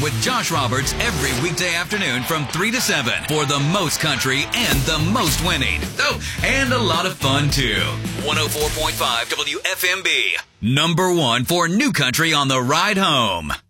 with Josh Roberts every weekday afternoon from 3 to 7 for the most country and the most winning. Oh, and a lot of fun, too. 104.5 WFMB. Number one for new country on the ride home.